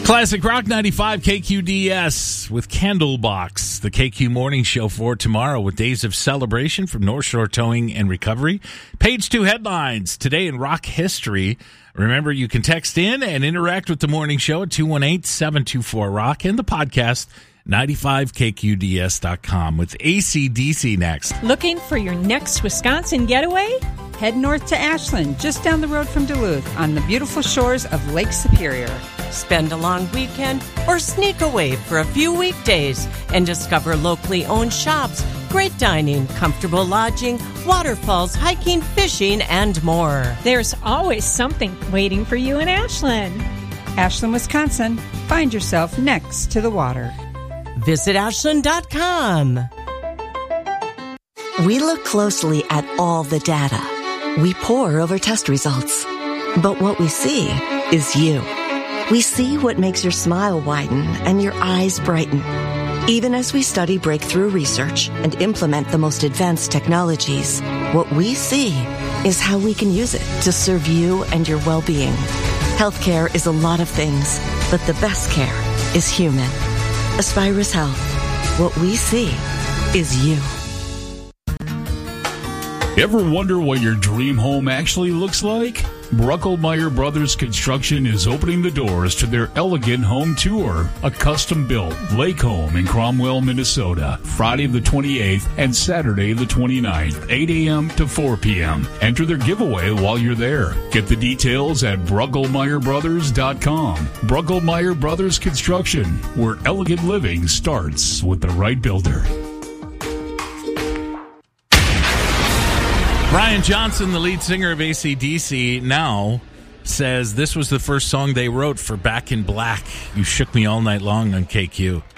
Classic Rock 95 KQDS with Candlebox, the KQ Morning Show for tomorrow with days of celebration from North Shore Towing and Recovery. Page 2 headlines today in rock history. Remember, you can text in and interact with the morning show at 218-724-ROCK and the podcast 95kqds.com with AC/DC next. Looking for your next Wisconsin getaway? Head north to Ashland, just down the road from Duluth, on the beautiful shores of Lake Superior. Spend a long weekend or sneak away for a few weekdays and discover locally owned shops, great dining, comfortable lodging, waterfalls, hiking, fishing, and more. There's always something waiting for you in Ashland. Ashland, Wisconsin. Find yourself next to the water. Visit Ashland.com. We look closely at all the data. We pore over test results. But what we see is you. We see what makes your smile widen and your eyes brighten. Even as we study breakthrough research and implement the most advanced technologies, what we see is how we can use it to serve you and your well-being. Healthcare is a lot of things, but the best care is human. Aspirus Health. What we see is you. Ever wonder what your dream home actually looks like? Bruckelmeyer Brothers Construction is opening the doors to their Elegant Home Tour, a custom-built lake home in Cromwell, Minnesota, Friday the 28th and Saturday the 29th, 8 a.m. to 4 p.m. Enter their giveaway while you're there. Get the details at BruckelmeyerBrothers.com. Bruckelmeyer Brothers Construction, where elegant living starts with the right builder. Brian Johnson, the lead singer of AC/DC, now says this was the first song they wrote for Back in Black. You shook me all night long on KQ.